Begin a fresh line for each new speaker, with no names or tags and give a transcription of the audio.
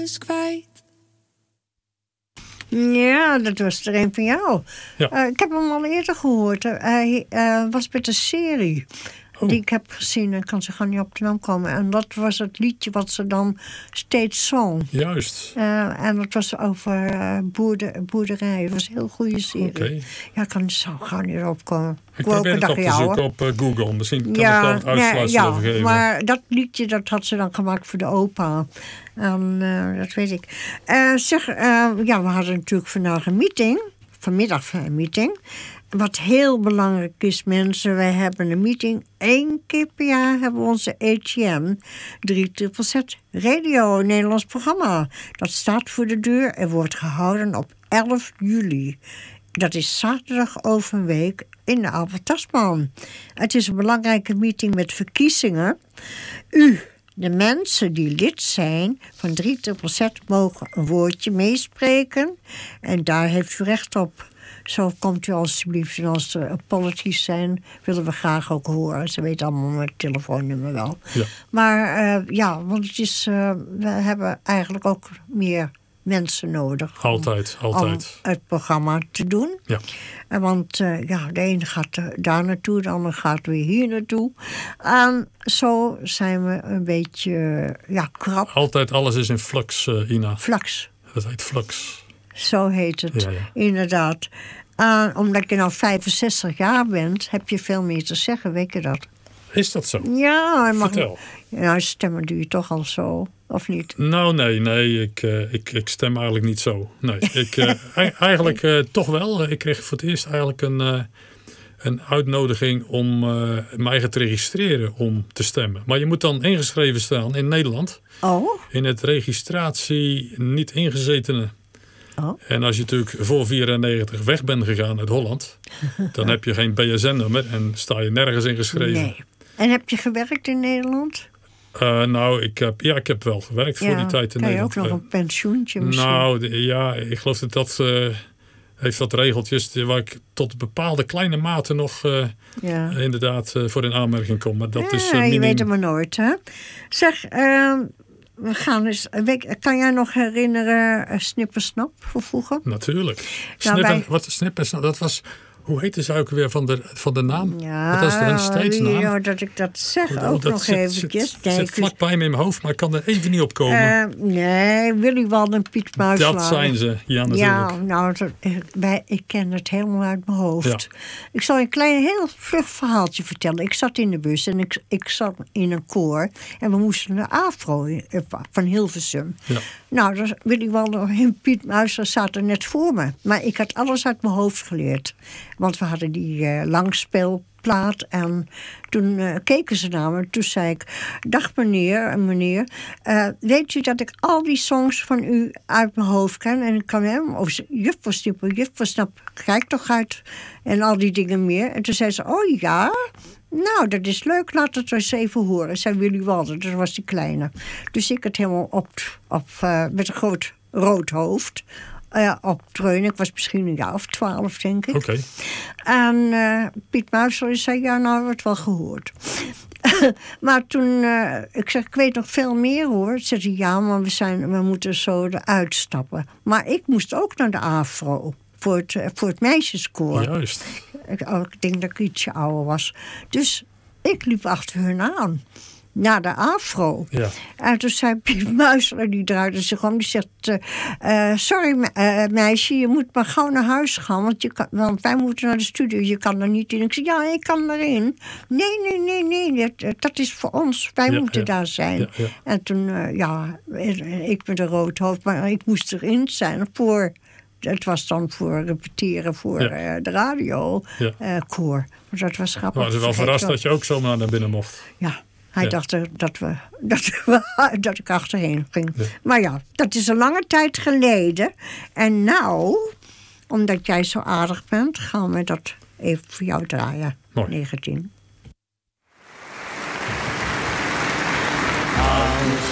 is kwijt.
Ja, dat was er een van jou.
Ja.
Ik heb hem al eerder gehoord. Hij was met een serie die ik heb gezien. En kan ze gewoon niet op de naam komen. En dat was het liedje wat ze dan steeds zong.
Juist.
En dat was over boerderij. Het was een heel goede serie.
Okay.
Ja, ik kan zo gauw niet opkomen.
Ik probeer het op te zoeken op Google. Misschien kan ik dan het uitsluitsel even geven.
Maar dat liedje dat had ze dan gemaakt voor de opa. Dat weet ik. We hadden natuurlijk vandaag vanmiddag een meeting. Wat heel belangrijk is, mensen, wij hebben een meeting. 1 keer per jaar hebben we onze ATM 3ZZZ Radio, een Nederlands programma. Dat staat voor de deur en wordt gehouden op 11 juli. Dat is zaterdag over een week in de Albert Tasman. Het is een belangrijke meeting met verkiezingen. De mensen die lid zijn van 3ZZZ mogen een woordje meespreken. En daar heeft u recht op. Zo komt u alsjeblieft. En als er politici zijn, willen we graag ook horen. Ze weten allemaal mijn telefoonnummer wel.
Ja.
Maar want het is, we hebben eigenlijk ook meer mensen nodig.
Altijd.
Om het programma te doen.
Ja.
Want de ene gaat daar naartoe, de ander gaat weer hier naartoe. En zo zijn we een beetje krap.
Altijd alles is in flux, Ina.
Flux.
Dat heet flux.
Zo heet het,
ja.
Inderdaad. Omdat je nou 65 jaar bent, heb je veel meer te zeggen, weet je dat?
Is dat zo?
Ja,
vertel.
Nou, stemmen doe je toch al zo, of niet?
Nou, nee. Ik stem eigenlijk niet zo. Nee, eigenlijk toch wel. Ik kreeg voor het eerst eigenlijk een uitnodiging om me eigen te registreren om te stemmen. Maar je moet dan ingeschreven staan in Nederland.
Oh.
In het registratie niet ingezetenen.
Oh.
En als je natuurlijk voor 94 weg bent gegaan uit Holland, dan heb je geen BSN-nummer en sta je nergens ingeschreven.
Nee. En heb je gewerkt in Nederland?
Ik heb wel gewerkt voor die tijd in Nederland.
Kan je ook nog een pensioentje misschien?
Nou, ik geloof dat heeft wat regeltjes waar ik tot bepaalde kleine mate nog inderdaad voor in aanmerking kom. Maar dat is
je weet het maar nooit, hè? Zeg, we gaan eens. Kan jij nog herinneren Snippersnap van vroeger?
Natuurlijk.
Snippersnap,
dat was. Hoe heette ze ook weer van de naam?
Ja,
wat was een steedsnaam?
Ja, dat ik dat zeg ook nog eventjes.
Het zit vlakbij me in mijn hoofd, maar ik kan er even niet op komen.
Nee, Willy Wald en Piet Muiselaar.
Dat zijn ze, ja natuurlijk.
Ja, nou, ik ken het helemaal uit mijn hoofd. Ja. Ik zal een klein, heel vlug verhaaltje vertellen. Ik zat in de bus en ik zat in een koor. En we moesten naar Afro van Hilversum. Ja. Nou, dus Willy Wald en Piet Muiselaar zaten net voor me. Maar ik had alles uit mijn hoofd geleerd. Want we hadden die langspeelplaat en toen keken ze naar me. Toen zei ik, dag meneer, weet u dat ik al die songs van u uit mijn hoofd ken? En ik kan hem over Juffersnap, kijk toch uit. En al die dingen meer. En toen zei ze, oh ja, nou dat is leuk, laat het eens even horen. Zei Willy Walden, dat was die kleine. Dus ik het helemaal met een groot rood hoofd. Optreunen. Ik was misschien een jaar of 12, denk ik.
Okay.
En Piet Muiselaar zei, ja, nou hebben we het wel gehoord. Maar toen, ik zeg, ik weet nog veel meer hoor. Ze zei, ja, maar we moeten zo eruit stappen. Maar ik moest ook naar de Afro. Voor het meisjeskoor.
Juist.
Ik denk dat ik ietsje ouder was. Dus ik liep achter hun aan. Naar de Afro. Ja. En toen zei Piet Muiselaar, die draaide zich om. Die zegt, sorry meisje, je moet maar gauw naar huis gaan. Want wij moeten naar de studio, je kan er niet in. Ik zei, ja, ik kan erin. Nee, dat is voor ons. Wij moeten daar zijn. Ja. En toen, ik met een rood hoofd. Maar ik moest erin zijn voor... Het was dan voor repeteren voor de radio koor. Dus dat was grappig.
Maar het is wel verrast dat je ook zomaar naar binnen mocht.
Ja. Hij dacht dat ik achterheen ging. Ja. Maar ja, dat is een lange tijd geleden. En nou, omdat jij zo aardig bent, gaan we dat even voor jou draaien.
Mooi.
19.